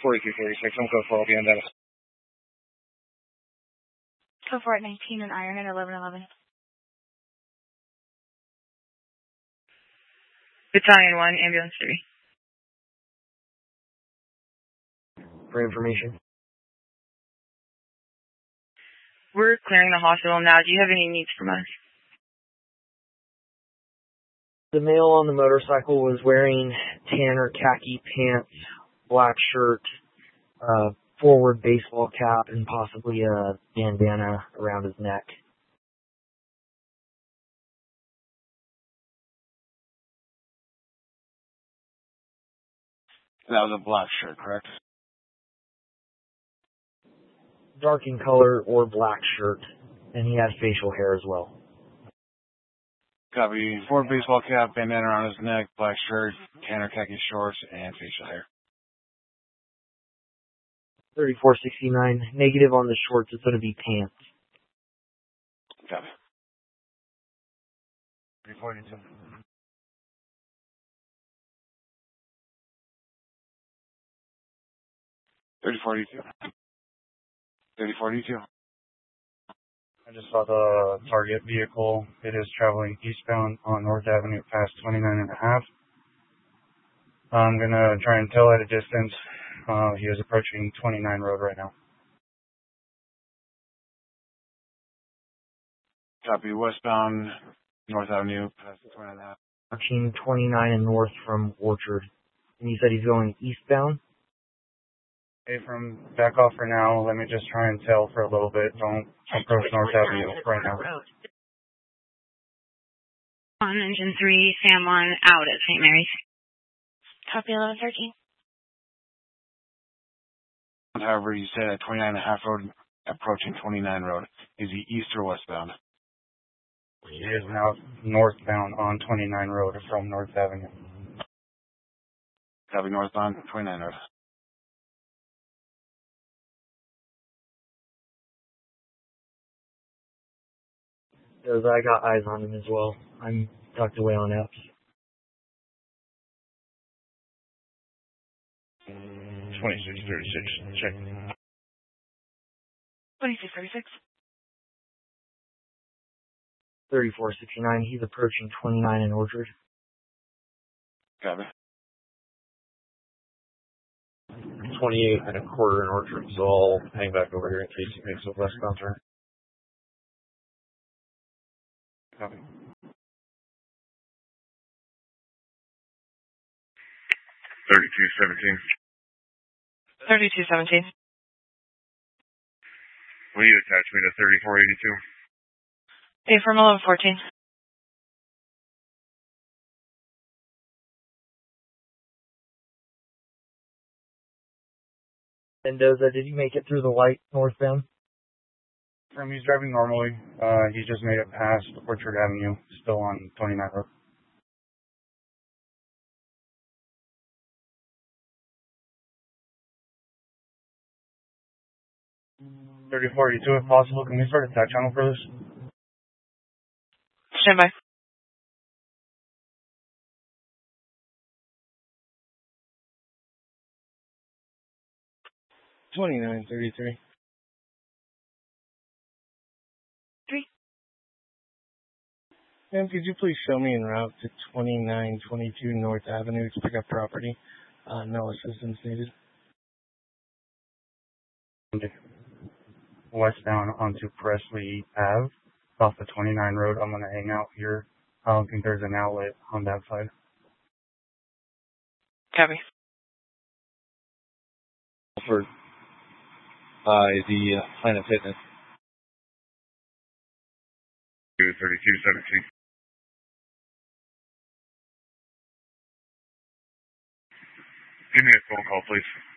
4236, I'm code 4, I'll be on that. Code 4 at 19 and Iron at 1111. Battalion 1, Ambulance 3. For information. We're clearing the hospital now. Do you have any needs from us? The male on the motorcycle was wearing tan or khaki pants, black shirt, forward baseball cap, and possibly a bandana around his neck. That was a black shirt, correct? Dark in color or black shirt, and he had facial hair as well. Copy. Forward baseball cap, bandana around his neck, black shirt, tan or khaki shorts, and facial hair. 3469, negative on the shorts, it's going to be pants. Copy. 342. I just saw the target vehicle. It is traveling eastbound on North Avenue past 29.5. I'm going to try and tell at a distance. He is approaching 29 Road right now. Copy. Westbound North Avenue past 29.5. Approaching 29 and north from Orchard. And you said he's going eastbound? Hey, from back off for now. Let me just try and tell for a little bit. Don't approach North Avenue right now. On Engine 3, Sam 1, out at St. Mary's. Copy 1113. However, you said at 29.5 Road, approaching 29 Road. Is he east or westbound? He is now northbound on 29 Road from North Avenue. Copy. Northbound 29 Road. Because I got eyes on him as well. I'm tucked away on Epps. 2636, check. 2636. 3469, he's approaching 29 in Orchard. Copy. 28 and a quarter in Orchard, so I'll hang back over here in case he makes a westbound turn. Copy. 3217. 3217. Will you attach me to 3482? Hey, from 1114. Mendoza, did you make it through the light northbound? He's driving normally. He just made it past Orchard Avenue, still on 29 Road. $3482 if possible. Can we start a tech channel for this? Stand by. $29.33. 3. Ma'am, could you please show me en route to 2922 North Avenue to pick up property? No assistance needed. Westbound onto Presley Ave, off the 29 Road. I'm going to hang out here. I don't think there's an outlet on that side. Copy. For the Planet Fitness. 3217. Give me a phone call, please.